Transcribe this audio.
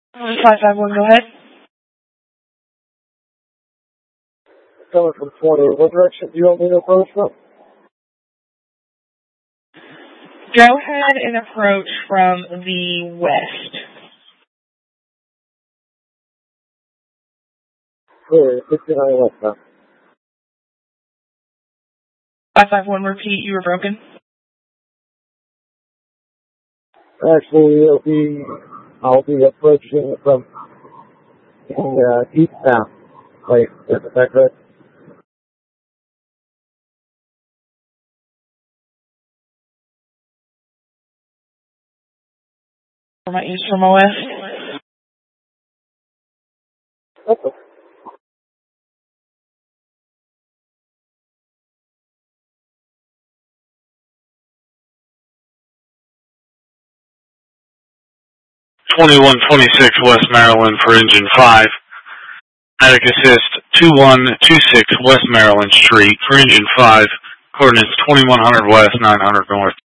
551, go ahead. Coming from 20. What direction do you want me to approach from? Go ahead and approach from the west. Clear, 69 west now. 551, repeat, you were broken. Actually, I'll be approaching from east now. Wait, is that correct? From my east, from my west. Okay. West Maryland for Engine 5. Attic Assist 2126 West Maryland Street for Engine 5. Coordinates 2100 West, 900 North.